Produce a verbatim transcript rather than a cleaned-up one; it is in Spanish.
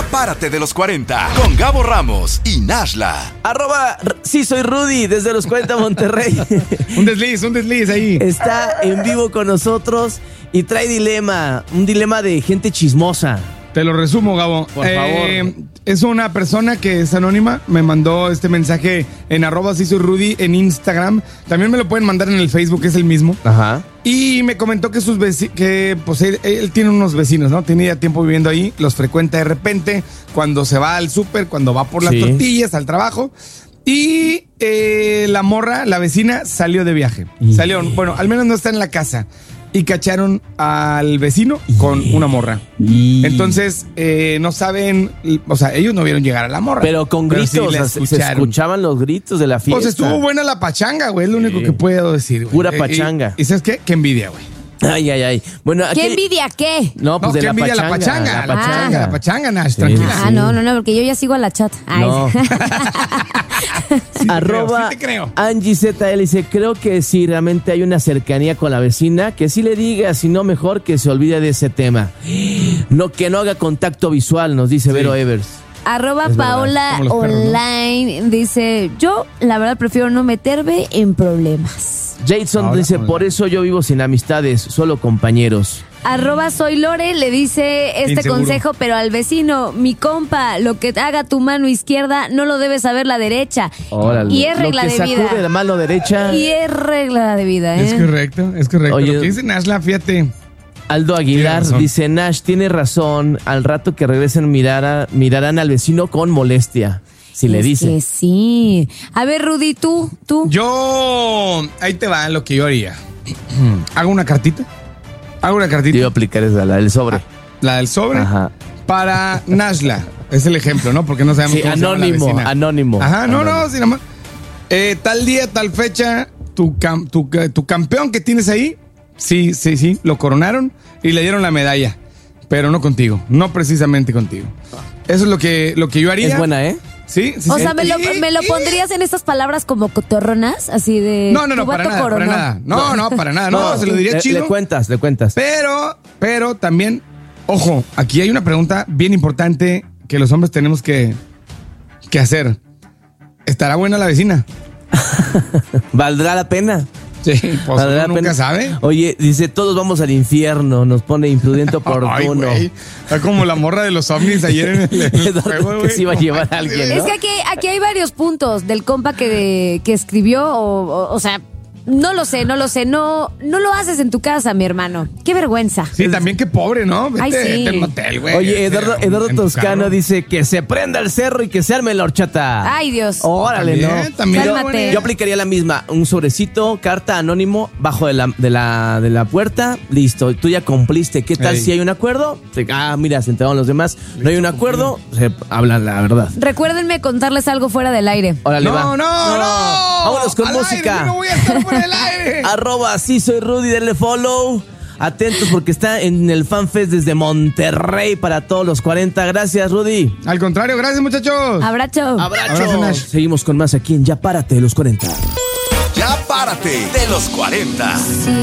Párate de los cuarenta con Gabo Ramos y Nashla. Arroba, sí soy Rudy, desde los cuarenta Monterrey. Un desliz, un desliz ahí. Está en vivo con nosotros y trae dilema, un dilema de gente chismosa. Te lo resumo, Gabo. Por eh, favor. Es una persona que es anónima. Me mandó este mensaje en arroba sí soy Rudy en Instagram. También me lo pueden mandar en el Facebook, que es el mismo. Ajá. Y me comentó que sus veci- que pues él, él tiene unos vecinos, ¿no? Tiene ya tiempo viviendo ahí, los frecuenta de repente cuando se va al súper, cuando va por las Sí. tortillas, al trabajo. Y eh, la morra, la vecina, salió de viaje. Y- Salió, bueno, al menos no está en la casa. Y cacharon al vecino con una morra. Y- Entonces, eh, no saben, o sea, ellos no vieron llegar a la morra. Pero con gritos, sí o la sea, se- se escucharon. escuchaban los gritos de la fiesta. Pues estuvo buena la pachanga, güey, es lo único Sí. que puedo decir, güey. Pura Eh, pachanga. Y, y ¿sabes qué? Qué envidia, güey. Ay, ay, ay. Bueno, aquí... ¿Qué envidia qué? No, pues No, de qué la envidia pachanga, la pachanga, la la pachanga. pachanga, la pachanga, Nash, Sí, tranquila. Ah, no, no, no, porque yo ya sigo a la chat. Ay. No. Sí te Arroba creo, sí te creo. Angie Z L dice, creo que si realmente hay una cercanía con la vecina, que sí le diga, si no mejor que se olvide de ese tema. No, que no haga contacto visual, nos dice Vero Evers. Arroba Es verdad, Paola como los perros, ¿no? Online dice, yo la verdad prefiero no meterme en problemas. Jason Ahora, dice, hola. por eso yo vivo sin amistades, solo compañeros. Arroba Soy Lore le dice este Inseguro. consejo, pero al vecino, mi compa, lo que haga tu mano izquierda no lo debe saber la derecha. Órale. Y es regla Lo que de vida. sacude la mano derecha. Y es regla de vida, ¿eh? Es correcto, es correcto. Oye, Lo que dice Nashla, fíjate. Aldo Aguilar Tiene razón. dice, Nash tiene razón, al rato que regresen mirara, mirarán al vecino con molestia, si le Es dice. que sí. A ver, Rudy, tú, tú. Yo, ahí te va lo que yo haría. Hago una cartita. Hago una Te cartita. iba a aplicar esa, la del sobre. La del sobre. Ajá. Para Nashla. Es el ejemplo, ¿no? Porque no sabemos Sí, cómo se llama la anónimo, vecina. anónimo. Ajá, no, Anónimo. no, sí, nada más. Eh, tal día, tal fecha, tu, cam- tu, tu campeón que tienes ahí, sí, sí, sí, lo coronaron y le dieron la medalla. Pero no contigo, no precisamente contigo. Eso es lo que, lo que yo haría. Es buena, ¿eh? Sí, sí, O sí. sea, ¿me lo, Y- me lo y- pondrías en estas palabras como cotorronas? Así de... No, no, no, tu para vato nada, para coronó. nada. No, no, para nada. No, se lo diría le, chido. Le cuentas, le cuentas. Pero, pero también, ojo, aquí hay una pregunta bien importante que los hombres tenemos que, que hacer. ¿Estará buena la vecina? ¿Valdrá la pena? Sí, pues ¿Valdrá uno la nunca pena? sabe. Oye, dice, todos vamos al infierno, nos pone imprudente Ay, oportuno. güey. Está como la morra de los ovnis ayer en el, en el Eduardo, juego, que güey. se iba a llevar a alguien, Es ¿no? que aquí, aquí hay varios puntos del compa que, que escribió, o, o, o sea, no lo sé, no lo sé, no, no lo haces en tu casa, mi hermano. Qué vergüenza. Sí, también qué pobre, ¿no? Vete, Ay, sí. vete al motel, güey. Oye, Eduardo, Vete, Eduardo en tu Toscano carro. dice que se prenda el cerro y que se arme la horchata. Ay, Dios. Órale, También, ¿no? también, Cálmate. bueno. Yo aplicaría la misma, un sobrecito, carta anónimo, bajo de la, de la, de la puerta, listo, tú ya cumpliste. ¿Qué tal Ey. si hay un acuerdo? Se- Ah, mira, se enteraron los demás. No hay un acuerdo, se hablan la verdad. Recuérdenme contarles algo fuera del aire. Órale, va. No, no, no. Vámonos con Al música. aire, yo no voy a estar por el aire. Arroba, sí soy Rudy, denle follow. Atentos porque está en el FanFest desde Monterrey para todos los cuarenta. Gracias, Rudy. Al contrario, gracias, muchachos. Abrazo. Abrazo. Abrazo, Nash. Seguimos con más aquí en Ya Párate de los cuarenta. Ya párate de los cuarenta. Sí.